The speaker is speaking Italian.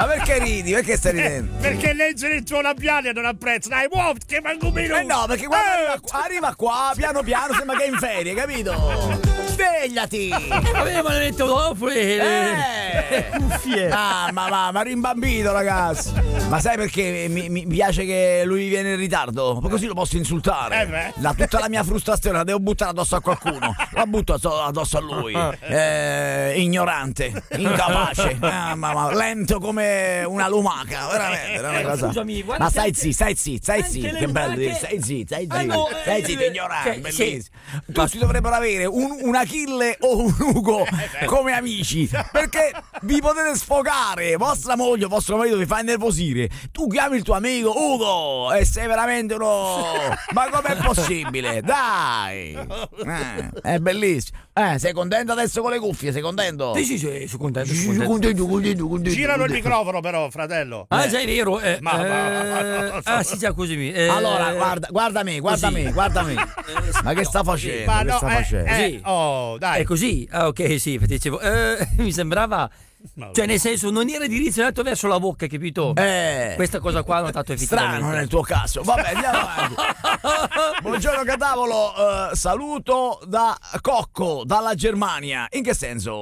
Ma perché ridi? Perché stai ridendo? Perché leggere il tuo labiale non apprezzo. Dai, muoviti, che manco un minuto. No, perché quando arriva qua, piano piano, sembra che è in ferie, capito? Svegliati! Avevo detto dopo Cuffie! Ma rimbambito, ragazzi! Ma sai perché mi piace che lui viene in ritardo? Ma così lo posso insultare. Tutta la mia frustrazione la devo buttare addosso a qualcuno. La butto addosso a lui. Ignorante, incapace, lento come una lumaca. Veramente, una cosa. Scusami, guarda. Ma stai zitto, che bello dire. Stai zitto, ignorante, bellissimo. Tutti dovrebbero avere un Achille o un Ugo come amici, perché vi potete sfogare. Vostra moglie o vostro marito vi fa innervosire. Tu chiami il tuo amico Ugo e sei veramente uno. Ma com'è possibile? Dai, è bellissimo. Sei contento adesso con le cuffie? Sei contento? Sì, sono contento. Contento. Giralo il microfono, però, fratello. Sai, vero. Sì, già così. Allora, guarda me. Ma che sta facendo? Sì. Dai. È così? Ok, sì, dicevo. Mi sembrava. Cioè, nel senso, non era direzionato verso la bocca, capito? Questa cosa qua ho notato effettivamente. Strano nel tuo caso. Vabbè, andiamo avanti. Buongiorno Catavolo, saluto da Cocco, dalla Germania. In che senso?